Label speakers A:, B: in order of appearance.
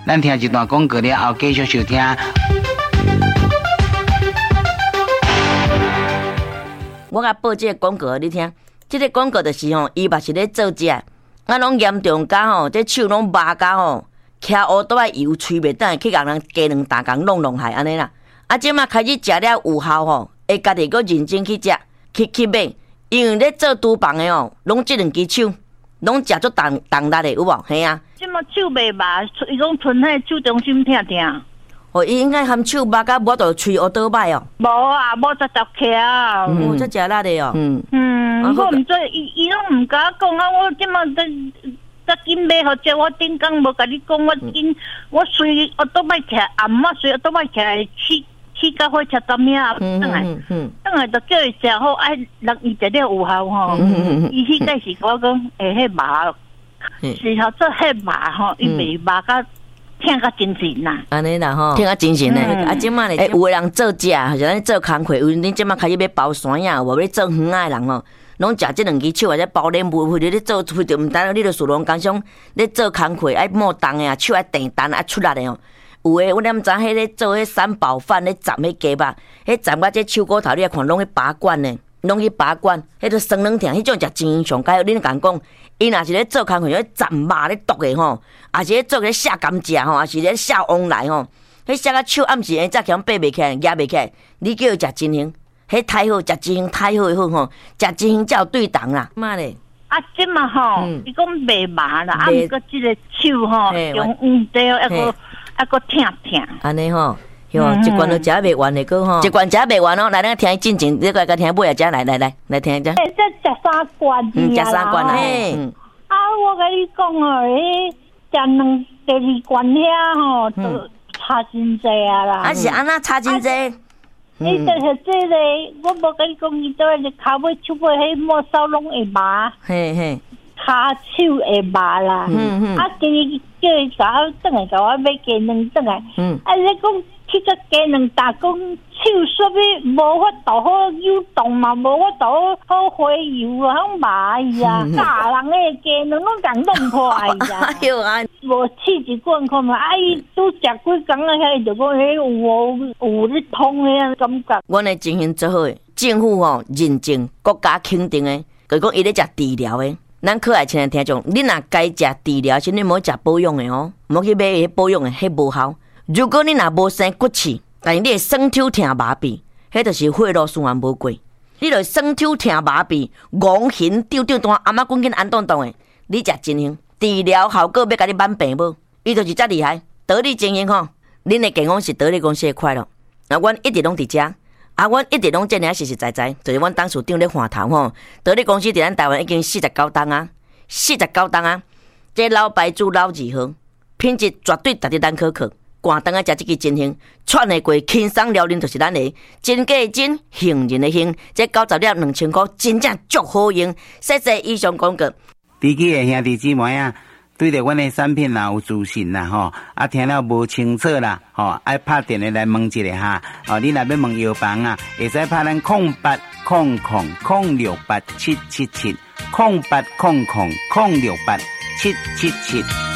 A: 咱听一段广告了后，继续收听。
B: 我甲报这个广告你听，这个广告就是吼，伊嘛是咧做食，啊，拢严重甲吼，这手拢麻甲吼，骑乌倒来油吹袂倒，去甲人鸡卵打工弄害安尼啦。啊，即马开始食了有效吼，会家己搁认真去食，去买，因为咧做厨房的哦，拢即两只手，拢食足重力的有无？嘿啊！
C: 即马手袂麻，伊讲吞迄手中心痛痛。
B: 哦，伊应该含手麻甲无着喙乌倒歹哦。
C: 无啊，无十克啊。
B: 哦，这食力的哦。
C: 我毋知伊拢毋甲我讲啊，我即马再紧买互者，我顶工无甲你讲，我随我倒摆起来，暗暝随我倒摆起来去到火车站遐，等来就叫伊食好，爱人伊食了有效吼。伊迄个是我讲，迄麻，是后做迄麻吼，伊袂麻甲。听甲精神啦，
B: 安尼啦吼，听甲精神嘞。啊，即马咧，有个人做食，或者咱做工课，有恁即马开始要包山呀，无要做园仔的人吼，拢食即两支手或者包脸布，或者咧做，或者毋单你著属龙工商咧做工课，爱摸重的啊，手爱定重啊，出力的哦。有诶，我念知迄咧做迄三宝饭咧斩迄鸡肉，迄斩到这手骨头，你来看拢去拔罐呢，拢去拔罐，迄个酸软疼，迄种食真上解。恁共讲，伊若是咧做工课，咧斩肉咧剁的吼。也是咧做咧下甘蔗吼，也是咧下旺来吼。迄下个手暗时早起爬袂起来，夹袂起来。你叫伊食真香，迄太好，食真香太好诶好吼，食真香才有对档啦。妈咧，
C: 啊，即嘛吼，伊讲袂麻啦，啊，毋过即个手吼，用对，还个疼疼。
B: 安尼吼，哟，一罐都食袂完诶个吼，一罐食袂完哦。来，咱听进前，你个听尾啊，食来听者。
C: 这食3罐，
B: 食3罐啊。
C: 啊，我甲你讲哦，食第2罐遐吼，都差真济啊啦。
B: 啊是安那差真济？
C: 你就是这个，我无甲你讲，伊倒来骹尾、手尾迄末梢拢会麻。
B: 嘿嘿，
C: 骹手会麻啦。啊，叫伊甲我转来，甲我买鸡卵转来。啊，你讲去个鸡卵打工，手煞物无法度好扭动嘛，无法度好回油啊，好麻伊啊，大人诶鸡卵拢共弄破伊啊。
B: 哎呦啊！
C: 无试一罐看嘛，啊伊拄食几工啊，遐就讲迄有咧通诶感觉。
B: 阮诶情形最好诶，政府吼认证，国家肯定诶，就是讲伊咧食治疗诶。咱可爱亲爱听众，你若该食治疗，是你莫食保养诶哦，莫去买迄保养诶，迄无效。如果你若无生骨刺，但是你会酸痛疼麻痹，迄就是血路循环无过。你就酸痛疼麻痹、恶心、丢单、阿妈滚紧安动动诶，你食真香，治疗效果要甲你挽病无？伊就是遮厉害，得力经营吼，恁诶健康是得力公司诶快乐。啊，阮一直拢伫遮，啊，阮一直拢真实实在，就是阮董事长咧话头吼。得力公司伫咱台湾已经49档啊，49档啊，这老牌子老字号，品质绝对值得咱可靠。寒冬啊，食这支真香，喘会过，轻松了然就是咱的真假的真，杏仁的杏，这90粒2000块，真正足好用。谢谢以上广告。
A: 地区的兄弟姊妹啊，对着阮的产品啦有自信啦吼，啊听了无清楚啦吼，爱拍电话来问一下哈。哦，你若要问药房啊，会使拍咱0800068777，0800068777。